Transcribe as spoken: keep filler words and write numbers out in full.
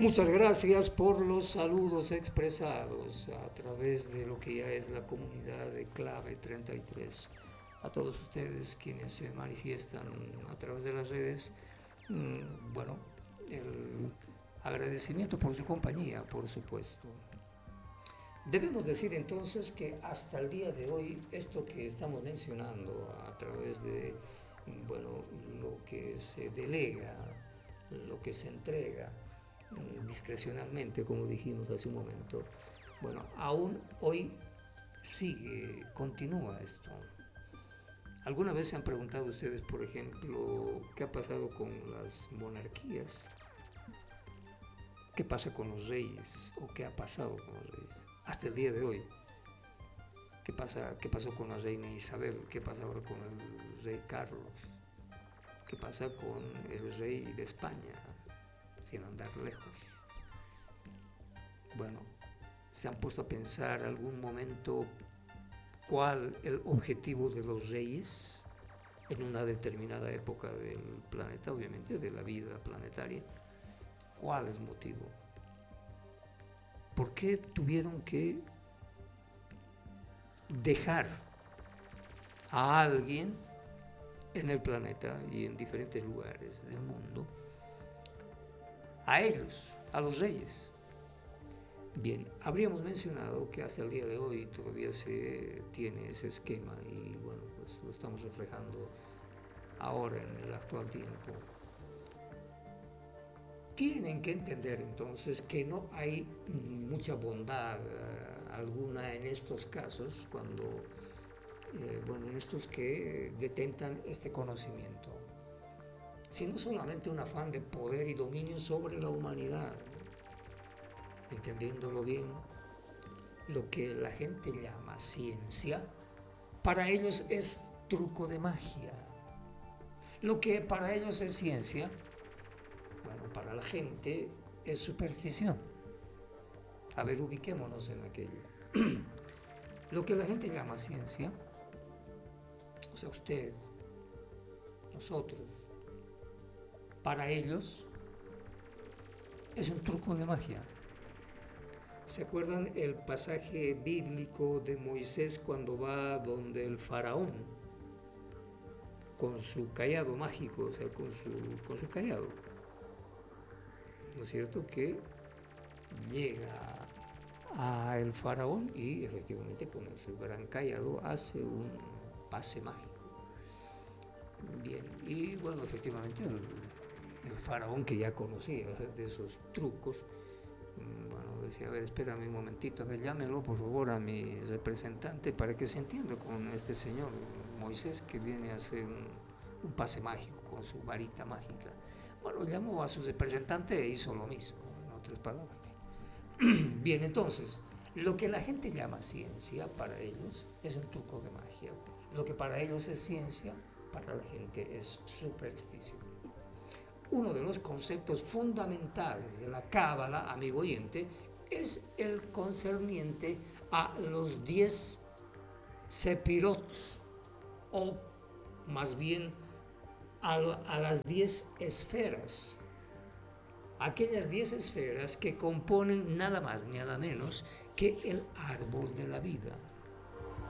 Muchas gracias por los saludos expresados a través de lo que ya es la comunidad de Clave treinta y tres. A todos ustedes quienes se manifiestan a través de las redes, mm, bueno, el agradecimiento por su compañía, por supuesto. Debemos decir entonces que hasta el día de hoy esto que estamos mencionando a través de, bueno, lo que se delega, lo que se entrega discrecionalmente, como dijimos hace un momento, bueno, aún hoy sigue, continúa esto. ¿Alguna vez se han preguntado ustedes, por ejemplo, qué ha pasado con las monarquías? ¿Qué pasa con los reyes? ¿O qué ha pasado con los reyes? Hasta el día de hoy. ¿Qué pasa, qué pasó con la reina Isabel? ¿Qué pasa ahora con el rey Carlos? ¿Qué pasa con el rey de España? Sin andar lejos. Bueno, ¿se han puesto a pensar algún momento cuál el objetivo de los reyes en una determinada época del planeta, obviamente, de la vida planetaria? ¿Cuál es el motivo? ¿Por qué tuvieron que dejar a alguien en el planeta y en diferentes lugares del mundo? A ellos, a los reyes. Bien, habríamos mencionado que hasta el día de hoy todavía se tiene ese esquema y bueno, pues lo estamos reflejando ahora en el actual tiempo. Tienen que entender entonces que no hay mucha bondad uh, alguna en estos casos cuando, eh, bueno, en estos que detentan este conocimiento, sino solamente un afán de poder y dominio sobre la humanidad. Entendiéndolo bien, lo que la gente llama ciencia, para ellos es truco de magia. Lo que para ellos es ciencia, bueno, para la gente es superstición. A ver, ubiquémonos en aquello. Lo que la gente llama ciencia, o sea, usted, nosotros, para ellos es un truco de magia. ¿Se acuerdan el pasaje bíblico de Moisés cuando va donde el faraón con su cayado mágico, o sea, con su, con su cayado? ¿No es cierto? Que llega a el faraón y efectivamente con su gran cayado hace un pase mágico. Bien, y bueno, efectivamente el, el faraón, que ya conocía de esos trucos, bueno, decía, a ver, espérame un momentito, a ver, llámelo por favor a mi representante para que se entienda con este señor Moisés que viene a hacer un, un pase mágico con su varita mágica. Bueno, llamó a su representante e hizo lo mismo, en otras palabras. Bien, entonces, lo que la gente llama ciencia para ellos es un truco de magia. Lo que para ellos es ciencia, para la gente es superstición. Uno de los conceptos fundamentales de la cábala, amigo oyente, es el concerniente a los diez sepirot, o más bien a, a las diez esferas. Aquellas diez esferas que componen nada más ni nada menos que el árbol de la vida.